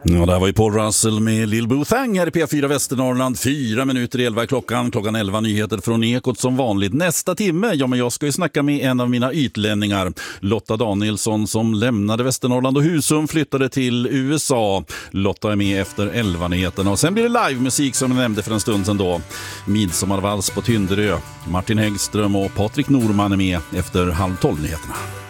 Ja, det här var ju Paul Russell med Lil Boothang här i P4 Västernorrland. 4 minuter i 11 klockan. Klockan 11 nyheter från Ekot som vanligt. Nästa timme, ja men jag ska ju snacka med en av mina ytlänningar. Lotta Danielsson som lämnade Västernorrland och Husum flyttade till USA. Lotta är med efter 11 nyheterna. Och sen blir det livemusik som jag nämnde för en stund sedan då. Midsommarvals på Tynderö. Martin Häggström och Patrik Norman är med efter 11:30 nyheterna.